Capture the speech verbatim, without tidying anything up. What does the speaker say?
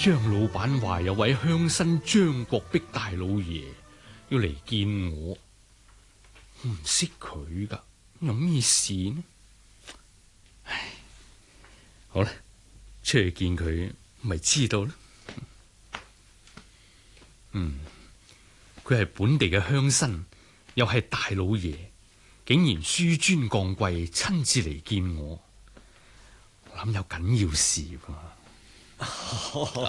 張老闆話有位鄉紳張國壁大老爺要嚟見我，唔識佢噶，有咩事呢？唉，好啦，出去見佢咪知道啦。嗯，佢係本地嘅鄉紳，又係大老爺，竟然紆尊降貴，親自嚟見我，我諗有緊要事噃。